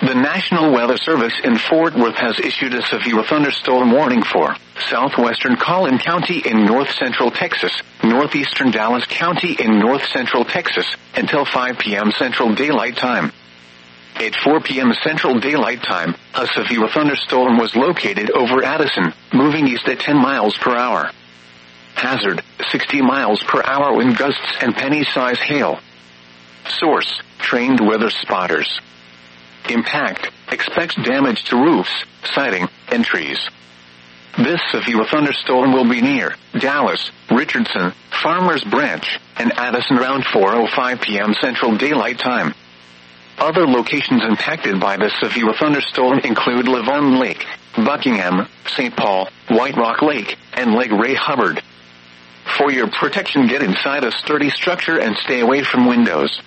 The National Weather Service in Fort Worth has issued a severe thunderstorm warning for southwestern Collin County in north-central Texas, northeastern Dallas County in north-central Texas, until 5 p.m. Central Daylight Time. At 4 p.m. Central Daylight Time, a severe thunderstorm was located over Addison, moving east at 10 miles per hour. Hazard, 60 miles per hour wind gusts and penny-size hail. Source, trained weather spotters. Impact, expects damage to roofs, siding, and trees. This severe thunderstorm will be near Dallas, Richardson, Farmers Branch, and Addison around 4:05 p.m. Central Daylight Time. Other locations impacted by this severe thunderstorm include Lavon Lake, Buckingham, St. Paul, White Rock Lake, and Lake Ray Hubbard. For your protection, get inside a sturdy structure and stay away from windows.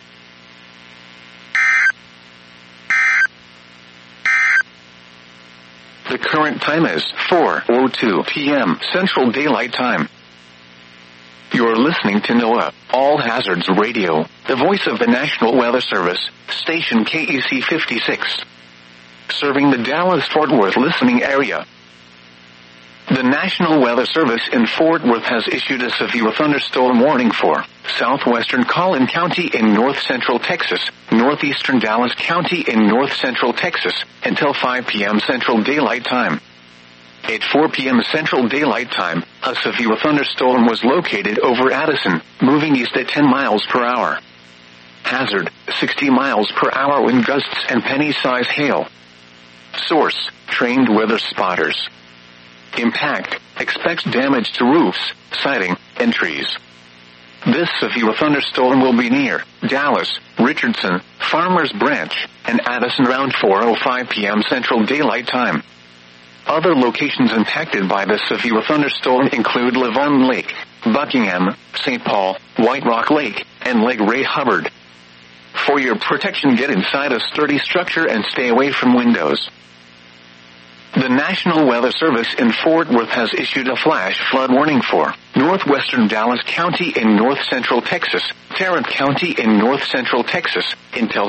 The current time is 4:02 p.m. Central Daylight Time. You're listening to NOAA All Hazards Radio, the voice of the National Weather Service, station KEC 56. Serving the Dallas-Fort Worth listening area. The National Weather Service in Fort Worth has issued a severe thunderstorm warning for southwestern Collin County in north-central Texas, northeastern Dallas County in north-central Texas, until 5 p.m. Central Daylight Time. At 4 p.m. Central Daylight Time, a severe thunderstorm was located over Addison, moving east at 10 miles per hour. Hazard, 60 miles per hour wind gusts and penny-size hail. Source, trained weather spotters. Impact, expects damage to roofs, siding, and trees. This severe thunderstorm will be near Dallas, Richardson, Farmers Branch, and Addison around 4:05 p.m. Central Daylight Time. Other locations impacted by this severe thunderstorm include Lavon Lake, Buckingham, St. Paul, White Rock Lake, and Lake Ray Hubbard. For your protection, get inside a sturdy structure and stay away from windows. The National Weather Service in Fort Worth has issued a flash flood warning for northwestern Dallas County in north-central Texas, Tarrant County in north-central Texas, until